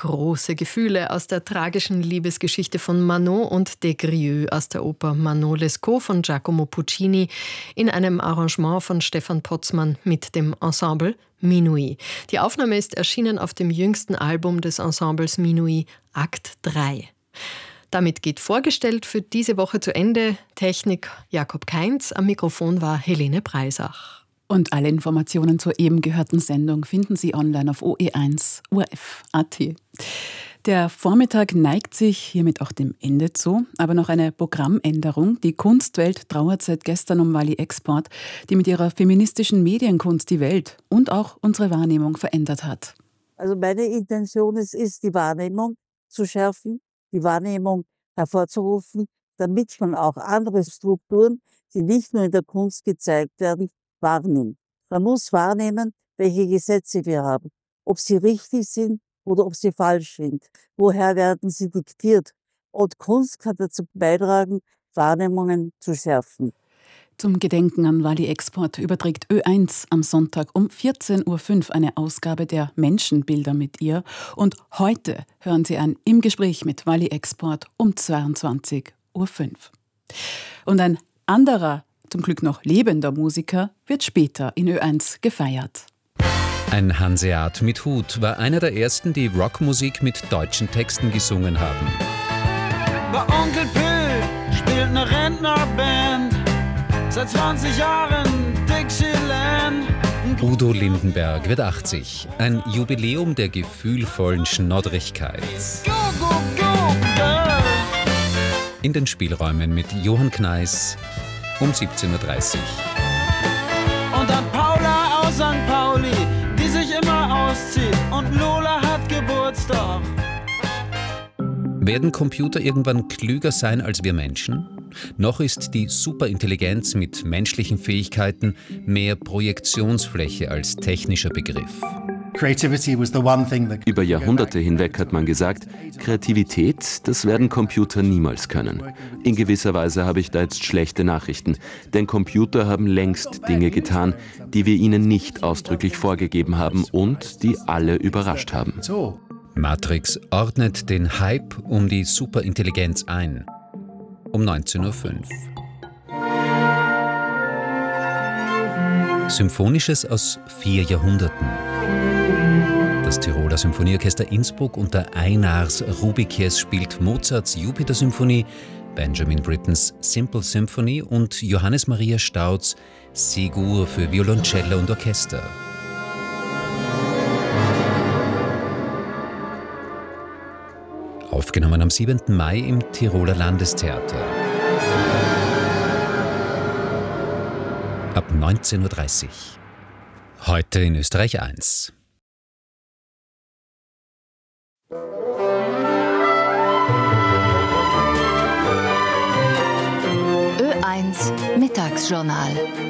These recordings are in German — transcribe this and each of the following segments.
große Gefühle aus der tragischen Liebesgeschichte von Manon und Des Grieux aus der Oper Manon Lescaut von Giacomo Puccini in einem Arrangement von Stefan Potzmann mit dem Ensemble Minuit. Die Aufnahme ist erschienen auf dem jüngsten Album des Ensembles Minuit, Akt 3. Damit geht vorgestellt für diese Woche zu Ende. Technik Jakob Kainz, am Mikrofon war Helene Breisach. Und alle Informationen zur eben gehörten Sendung finden Sie online auf OE1 ORF.at. Der Vormittag neigt sich hiermit auch dem Ende zu, aber noch eine Programmänderung. Die Kunstwelt trauert seit gestern um Wally Export, die mit ihrer feministischen Medienkunst die Welt und auch unsere Wahrnehmung verändert hat. Also meine Intention ist, die Wahrnehmung zu schärfen, die Wahrnehmung hervorzurufen, damit man auch andere Strukturen, die nicht nur in der Kunst gezeigt werden, wahrnimmt. Man muss wahrnehmen, welche Gesetze wir haben, ob sie richtig sind oder ob sie falsch sind. Woher werden sie diktiert? Und Kunst kann dazu beitragen, Wahrnehmungen zu schärfen. Zum Gedenken an Wally Export überträgt Ö1 am Sonntag um 14.05 Uhr eine Ausgabe der Menschenbilder mit ihr. Und heute hören Sie ein Im Gespräch mit Wally Export um 22.05 Uhr. Und ein anderer, zum Glück noch lebender Musiker, wird später in Ö1 gefeiert. Ein Hanseat mit Hut war einer der ersten, die Rockmusik mit deutschen Texten gesungen haben. Bei Onkel Pö spielt eine Rentnerband, seit 20 Jahren Dixieland. Udo Lindenberg wird 80. Ein Jubiläum der gefühlvollen Schnoddrigkeit. Go, go, go, girl. In den Spielräumen mit Johann Kneis um 17.30 Uhr. Und dann Paula aus St. Pauli, die sich immer auszieht. Und Lola hat Geburtstag. Werden Computer irgendwann klüger sein als wir Menschen? Noch ist die Superintelligenz mit menschlichen Fähigkeiten mehr Projektionsfläche als technischer Begriff. Über Jahrhunderte hinweg hat man gesagt, Kreativität, das werden Computer niemals können. In gewisser Weise habe ich da jetzt schlechte Nachrichten, denn Computer haben längst Dinge getan, die wir ihnen nicht ausdrücklich vorgegeben haben und die alle überrascht haben. Matrix ordnet den Hype um die Superintelligenz ein. Um 19.05 Uhr. Symphonisches aus 4 Jahrhunderten. Das Tiroler Symphonieorchester Innsbruck unter Einars Rubikies spielt Mozarts Jupiter-Symphonie, Benjamin Brittens Simple Symphony und Johannes Maria Stauds Sigur für Violoncello und Orchester. Aufgenommen am 7. Mai im Tiroler Landestheater. Ab 19.30 Uhr. Heute in Österreich 1. Ö1 Mittagsjournal.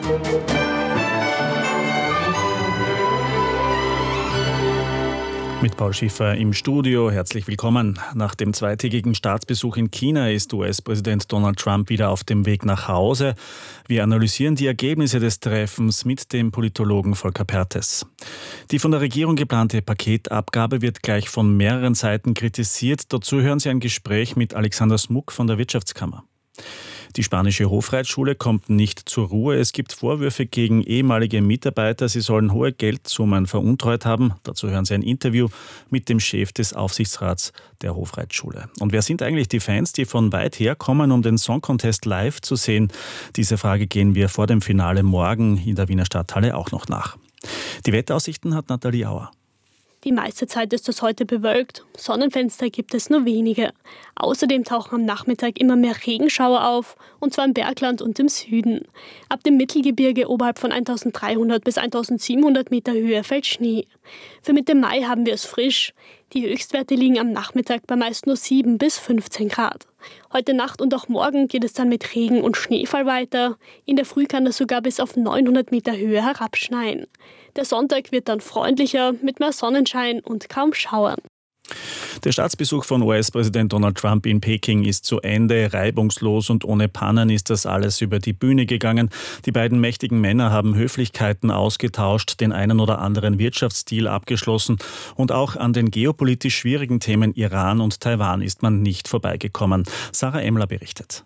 Mit Paul Schiffer im Studio. Herzlich willkommen. Nach dem zweitägigen Staatsbesuch in China ist US-Präsident Donald Trump wieder auf dem Weg nach Hause. Wir analysieren die Ergebnisse des Treffens mit dem Politologen Volker Perthes. Die von der Regierung geplante Paketabgabe wird gleich von mehreren Seiten kritisiert. Dazu hören Sie ein Gespräch mit Alexander Smuck von der Wirtschaftskammer. Die spanische Hofreitschule kommt nicht zur Ruhe. Es gibt Vorwürfe gegen ehemalige Mitarbeiter, sie sollen hohe Geldsummen veruntreut haben. Dazu hören Sie ein Interview mit dem Chef des Aufsichtsrats der Hofreitschule. Und wer sind eigentlich die Fans, die von weit her kommen, um den Song Contest live zu sehen? Diese Frage gehen wir vor dem Finale morgen in der Wiener Stadthalle auch noch nach. Die Wetteraussichten hat Nathalie Auer. Die meiste Zeit ist es heute bewölkt, Sonnenfenster gibt es nur wenige. Außerdem tauchen am Nachmittag immer mehr Regenschauer auf, und zwar im Bergland und im Süden. Ab dem Mittelgebirge oberhalb von 1300 bis 1700 Meter Höhe fällt Schnee. Für Mitte Mai haben wir es frisch. Die Höchstwerte liegen am Nachmittag bei meist nur 7 bis 15 Grad. Heute Nacht und auch morgen geht es dann mit Regen und Schneefall weiter. In der Früh kann es sogar bis auf 900 Meter Höhe herabschneien. Der Sonntag wird dann freundlicher mit mehr Sonnenschein und kaum Schauern. Der Staatsbesuch von US-Präsident Donald Trump in Peking ist zu Ende. Reibungslos und ohne Pannen ist das alles über die Bühne gegangen. Die beiden mächtigen Männer haben Höflichkeiten ausgetauscht, den einen oder anderen Wirtschaftsdeal abgeschlossen und auch an den geopolitisch schwierigen Themen Iran und Taiwan ist man nicht vorbeigekommen. Sarah Emmler berichtet.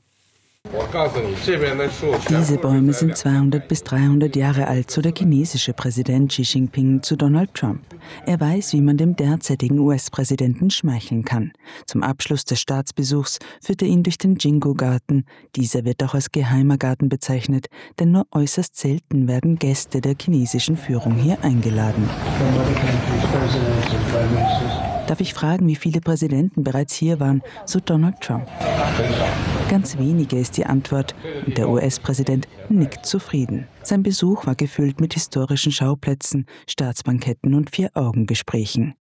Diese Bäume sind 200 bis 300 Jahre alt, so der chinesische Präsident Xi Jinping zu Donald Trump. Er weiß, wie man dem derzeitigen US-Präsidenten schmeicheln kann. Zum Abschluss des Staatsbesuchs führt er ihn durch den Jingu-Garten. Dieser wird auch als geheimer Garten bezeichnet, denn nur äußerst selten werden Gäste der chinesischen Führung hier eingeladen. Darf ich fragen, wie viele Präsidenten bereits hier waren, so Donald Trump. Ganz wenige ist die Antwort und der US-Präsident nickt zufrieden. Sein Besuch war gefüllt mit historischen Schauplätzen, Staatsbanketten und Vier-Augen-Gesprächen.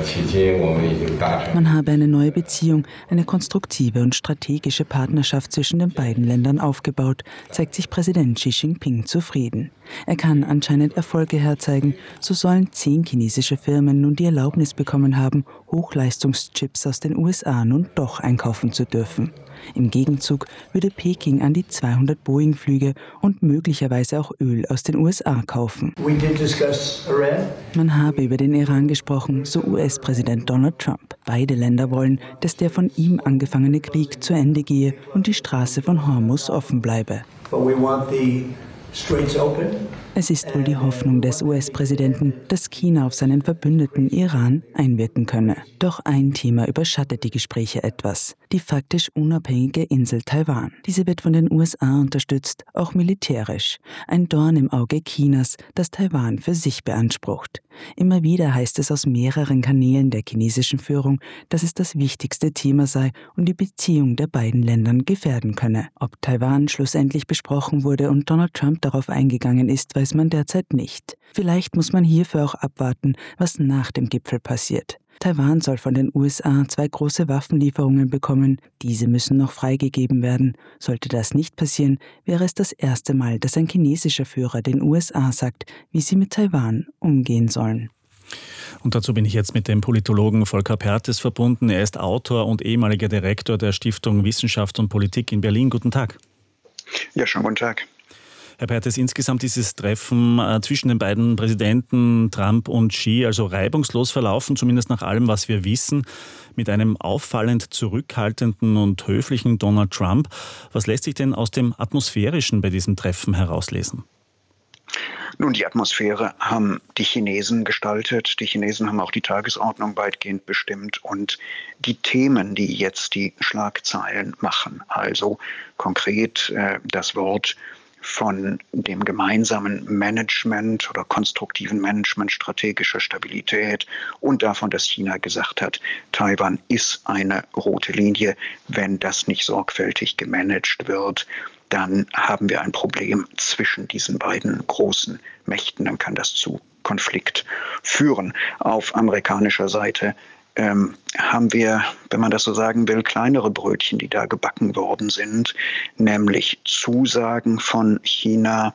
Man habe eine neue Beziehung, eine konstruktive und strategische Partnerschaft zwischen den beiden Ländern aufgebaut, zeigt sich Präsident Xi Jinping zufrieden. Er kann anscheinend Erfolge herzeigen, so sollen 10 chinesische Firmen nun die Erlaubnis bekommen haben, Hochleistungschips aus den USA nun doch einkaufen zu dürfen. Im Gegenzug würde Peking an die 200 Boeing-Flüge und möglicherweise auch Öl aus den USA kaufen. Man habe über den Iran gesprochen, so US-Präsident Donald Trump. Beide Länder wollen, dass der von ihm angefangene Krieg zu Ende gehe und die Straße von Hormuz offen bleibe. Es ist wohl die Hoffnung des US-Präsidenten, dass China auf seinen Verbündeten Iran einwirken könne. Doch ein Thema überschattet die Gespräche etwas: die faktisch unabhängige Insel Taiwan. Diese wird von den USA unterstützt, auch militärisch. Ein Dorn im Auge Chinas, das Taiwan für sich beansprucht. Immer wieder heißt es aus mehreren Kanälen der chinesischen Führung, dass es das wichtigste Thema sei und die Beziehung der beiden Ländern gefährden könne. Ob Taiwan schlussendlich besprochen wurde und Donald Trump darauf eingegangen ist, weiß man derzeit nicht. Vielleicht muss man hierfür auch abwarten, was nach dem Gipfel passiert. Taiwan soll von den USA 2 große Waffenlieferungen bekommen. Diese müssen noch freigegeben werden. Sollte das nicht passieren, wäre es das erste Mal, dass ein chinesischer Führer den USA sagt, wie sie mit Taiwan umgehen sollen. Und dazu bin ich jetzt mit dem Politologen Volker Perthes verbunden. Er ist Autor und ehemaliger Direktor der Stiftung Wissenschaft und Politik in Berlin. Guten Tag. Ja, schönen guten Tag. Herr Perthes, insgesamt dieses Treffen zwischen den beiden Präsidenten Trump und Xi also reibungslos verlaufen, zumindest nach allem, was wir wissen, mit einem auffallend zurückhaltenden und höflichen Donald Trump. Was lässt sich denn aus dem Atmosphärischen bei diesem Treffen herauslesen? Nun, die Atmosphäre haben die Chinesen gestaltet. Die Chinesen haben auch die Tagesordnung weitgehend bestimmt und die Themen, die jetzt die Schlagzeilen machen. Also konkret das Wort von dem gemeinsamen Management oder konstruktiven Management strategischer Stabilität und davon, dass China gesagt hat, Taiwan ist eine rote Linie. Wenn das nicht sorgfältig gemanagt wird, dann haben wir ein Problem zwischen diesen beiden großen Mächten. Dann kann das zu Konflikt führen. Auf amerikanischer Seite haben wir, wenn man das so sagen will, kleinere Brötchen, die da gebacken worden sind, nämlich Zusagen von China,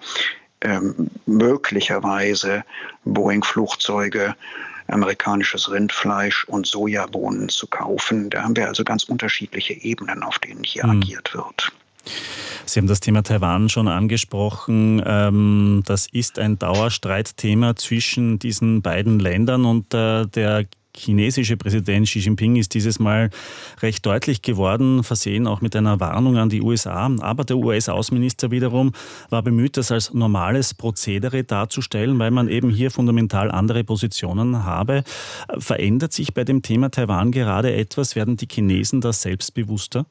möglicherweise Boeing-Flugzeuge, amerikanisches Rindfleisch und Sojabohnen zu kaufen. Da haben wir also ganz unterschiedliche Ebenen, auf denen hier agiert wird. Sie haben das Thema Taiwan schon angesprochen. Das ist ein Dauerstreitthema zwischen diesen beiden Ländern und der chinesische Präsident Xi Jinping ist dieses Mal recht deutlich geworden, versehen auch mit einer Warnung an die USA. Aber der US-Außenminister wiederum war bemüht, das als normales Prozedere darzustellen, weil man eben hier fundamental andere Positionen habe. Verändert sich bei dem Thema Taiwan gerade etwas? Werden die Chinesen da selbstbewusster?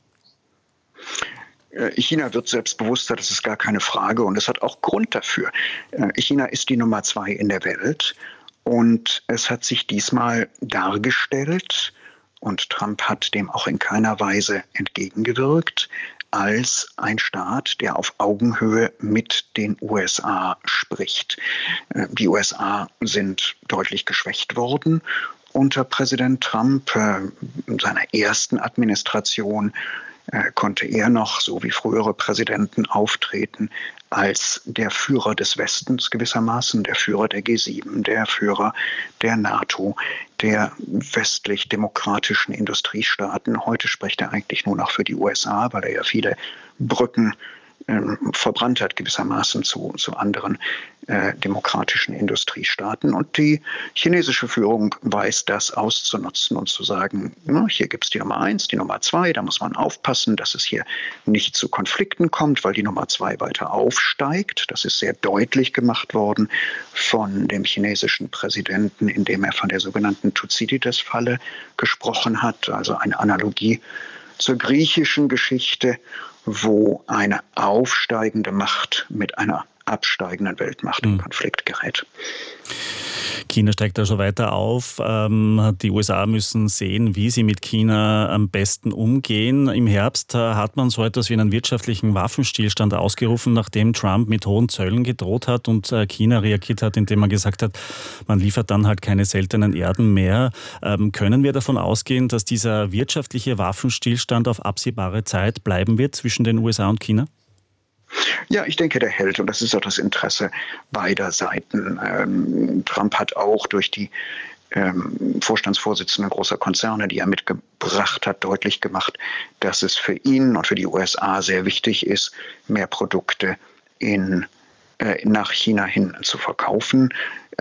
China wird selbstbewusster, das ist gar keine Frage und es hat auch Grund dafür. China ist die Nummer 2 in der Welt. Und es hat sich diesmal dargestellt, und Trump hat dem auch in keiner Weise entgegengewirkt, als ein Staat, der auf Augenhöhe mit den USA spricht. Die USA sind deutlich geschwächt worden unter Präsident Trump. In seiner ersten Administration konnte er noch, so wie frühere Präsidenten, auftreten als der Führer des Westens gewissermaßen, der Führer der G7, der Führer der NATO, der westlich-demokratischen Industriestaaten. Heute spricht er eigentlich nur noch für die USA, weil er ja viele Brücken verbrannt hat gewissermaßen zu anderen demokratischen Industriestaaten. Und die chinesische Führung weiß das auszunutzen und zu sagen, hier gibt es die Nummer 1, die Nummer 2, da muss man aufpassen, dass es hier nicht zu Konflikten kommt, weil die Nummer 2 weiter aufsteigt. Das ist sehr deutlich gemacht worden von dem chinesischen Präsidenten, indem er von der sogenannten Thucydides-Falle gesprochen hat, also eine Analogie zur griechischen Geschichte, wo eine aufsteigende Macht mit einer absteigenden Weltmacht in Konflikt gerät. China steigt da schon weiter auf. Die USA müssen sehen, wie sie mit China am besten umgehen. Im Herbst hat man so etwas wie einen wirtschaftlichen Waffenstillstand ausgerufen, nachdem Trump mit hohen Zöllen gedroht hat und China reagiert hat, indem man gesagt hat, man liefert dann halt keine seltenen Erden mehr. Können wir davon ausgehen, dass dieser wirtschaftliche Waffenstillstand auf absehbare Zeit bleiben wird zwischen den USA und China? Ja, ich denke, der hält, und das ist auch das Interesse beider Seiten. Trump hat auch durch die Vorstandsvorsitzenden großer Konzerne, die er mitgebracht hat, deutlich gemacht, dass es für ihn und für die USA sehr wichtig ist, mehr Produkte nach China hin zu verkaufen.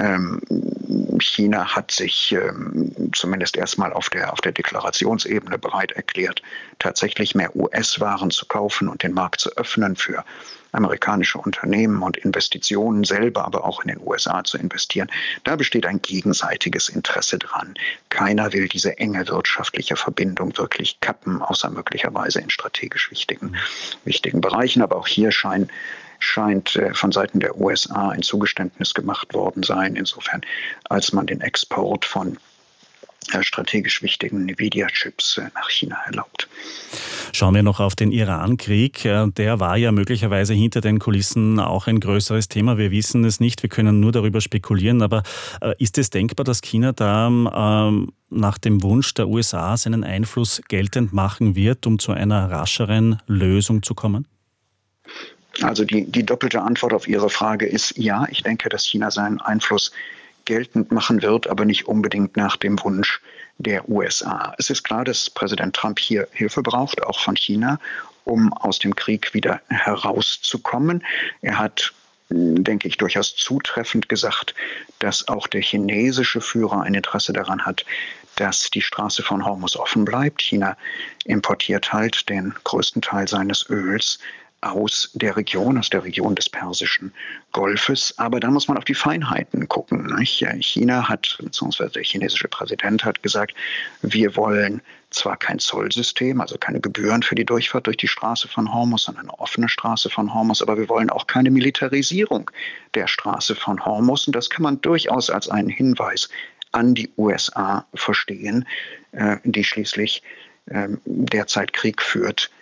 China hat sich zumindest erstmal auf der Deklarationsebene bereit erklärt, tatsächlich mehr US-Waren zu kaufen und den Markt zu öffnen für amerikanische Unternehmen und Investitionen selber, aber auch in den USA zu investieren. Da besteht ein gegenseitiges Interesse dran. Keiner will diese enge wirtschaftliche Verbindung wirklich kappen, außer möglicherweise in strategisch wichtigen Bereichen. Aber auch hier scheint von Seiten der USA ein Zugeständnis gemacht worden sein, insofern als man den Export von strategisch wichtigen Nvidia-Chips nach China erlaubt. Schauen wir noch auf den Iran-Krieg. Der war ja möglicherweise hinter den Kulissen auch ein größeres Thema. Wir wissen es nicht, wir können nur darüber spekulieren. Aber ist es denkbar, dass China da nach dem Wunsch der USA seinen Einfluss geltend machen wird, um zu einer rascheren Lösung zu kommen? Also die doppelte Antwort auf Ihre Frage ist ja. Ich denke, dass China seinen Einfluss geltend machen wird, aber nicht unbedingt nach dem Wunsch der USA. Es ist klar, dass Präsident Trump hier Hilfe braucht, auch von China, um aus dem Krieg wieder herauszukommen. Er hat, denke ich, durchaus zutreffend gesagt, dass auch der chinesische Führer ein Interesse daran hat, dass die Straße von Hormuz offen bleibt. China importiert halt den größten Teil seines Öls aus der Region des Persischen Golfes. Aber da muss man auf die Feinheiten gucken. Nicht? China hat, beziehungsweise der chinesische Präsident hat gesagt, wir wollen zwar kein Zollsystem, also keine Gebühren für die Durchfahrt durch die Straße von Hormuz, sondern eine offene Straße von Hormuz, aber wir wollen auch keine Militarisierung der Straße von Hormuz. Und das kann man durchaus als einen Hinweis an die USA verstehen, die schließlich derzeit Krieg führt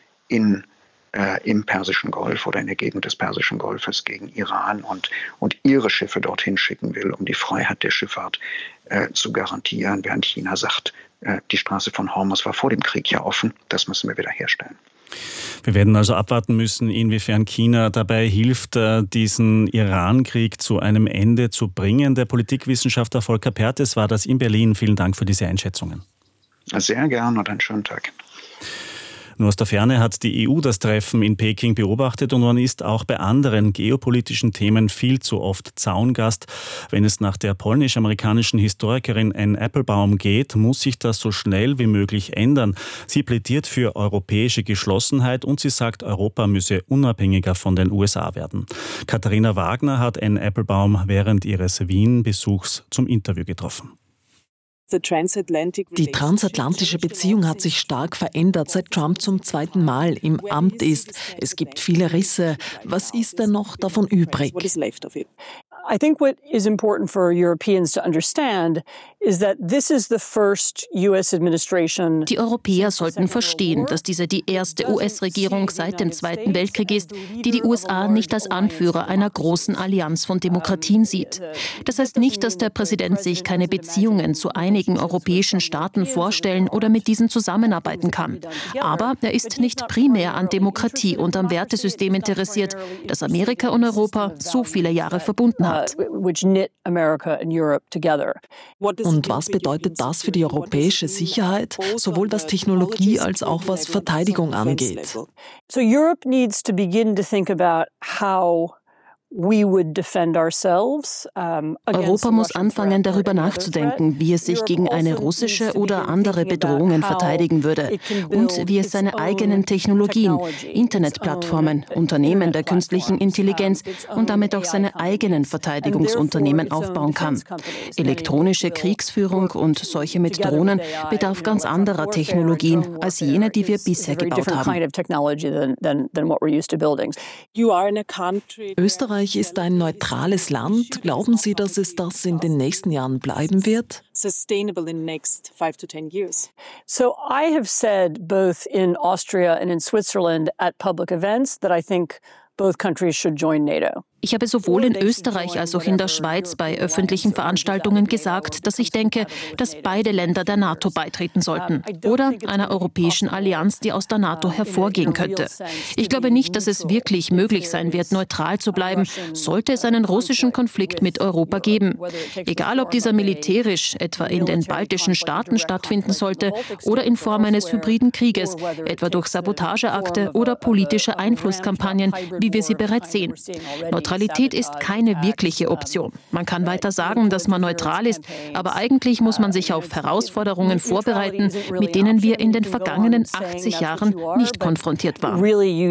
im Persischen Golf oder in der Gegend des Persischen Golfes gegen Iran und ihre Schiffe dorthin schicken will, um die Freiheit der Schifffahrt zu garantieren, während China sagt, die Straße von Hormuz war vor dem Krieg ja offen, das müssen wir wieder herstellen. Wir werden also abwarten müssen, inwiefern China dabei hilft, diesen Iran-Krieg zu einem Ende zu bringen. Der Politikwissenschaftler Volker Perthes war das in Berlin. Vielen Dank für diese Einschätzungen. Sehr gern und einen schönen Tag. Nur aus der Ferne hat die EU das Treffen in Peking beobachtet und man ist auch bei anderen geopolitischen Themen viel zu oft Zaungast. Wenn es nach der polnisch-amerikanischen Historikerin Anne Applebaum geht, muss sich das so schnell wie möglich ändern. Sie plädiert für europäische Geschlossenheit und sie sagt, Europa müsse unabhängiger von den USA werden. Katharina Wagner hat Anne Applebaum während ihres Wien-Besuchs zum Interview getroffen. Die transatlantische Beziehung hat sich stark verändert, seit Trump zum zweiten Mal im Amt ist. Es gibt viele Risse. Was ist denn noch davon übrig? I think what is important for Europeans to understand Die Europäer sollten verstehen, dass diese die erste US-Regierung seit dem Zweiten Weltkrieg ist, die die USA nicht als Anführer einer großen Allianz von Demokratien sieht. Das heißt nicht, dass der Präsident sich keine Beziehungen zu einigen europäischen Staaten vorstellen oder mit diesen zusammenarbeiten kann. Aber er ist nicht primär an Demokratie und am Wertesystem interessiert, das Amerika und Europa so viele Jahre verbunden hat. Und was bedeutet das für die europäische Sicherheit, sowohl was Technologie als auch was Verteidigung angeht? So Europe needs to begin to think about how Europa muss anfangen, darüber nachzudenken, wie es sich gegen eine russische oder andere Bedrohungen verteidigen würde und wie es seine eigenen Technologien, Internetplattformen, Unternehmen der künstlichen Intelligenz und damit auch seine eigenen Verteidigungsunternehmen aufbauen kann. Elektronische Kriegsführung und solche mit Drohnen bedarf ganz anderer Technologien als jene, die wir bisher gebaut haben. Österreich ist ein neutrales Land. Glauben Sie, dass es das in den nächsten Jahren bleiben wird? So I have said both in Austria and in Switzerland at public events that I think both countries should join NATO. Ich habe sowohl in Österreich als auch in der Schweiz bei öffentlichen Veranstaltungen gesagt, dass ich denke, dass beide Länder der NATO beitreten sollten oder einer europäischen Allianz, die aus der NATO hervorgehen könnte. Ich glaube nicht, dass es wirklich möglich sein wird, neutral zu bleiben, sollte es einen russischen Konflikt mit Europa geben. Egal, ob dieser militärisch, etwa in den baltischen Staaten, stattfinden sollte oder in Form eines hybriden Krieges, etwa durch Sabotageakte oder politische Einflusskampagnen, wie wir sie bereits sehen. Neutralität ist keine wirkliche Option. Man kann weiter sagen, dass man neutral ist, aber eigentlich muss man sich auf Herausforderungen vorbereiten, mit denen wir in den vergangenen 80 Jahren nicht konfrontiert waren.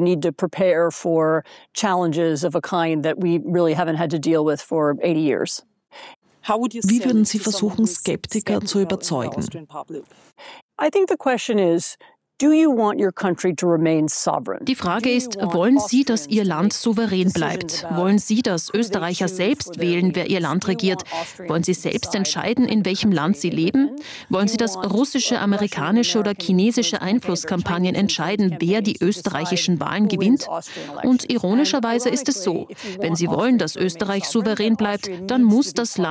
Wie würden Sie versuchen, Skeptiker zu überzeugen? I think the question is, do you want your country to remain sovereign? Die Frage ist, wollen Sie, dass Ihr Land souverän bleibt? Wollen Sie, dass Österreicher selbst wählen, wer Ihr Land regiert? Wollen Sie selbst entscheiden, in welchem Land Sie leben? Wollen Sie, dass russische, amerikanische oder chinesische Einflusskampagnen entscheiden, wer die österreichischen Wahlen gewinnt? Und ironischerweise ist es so, wenn Sie wollen, dass Österreich souverän bleibt, dann muss das Land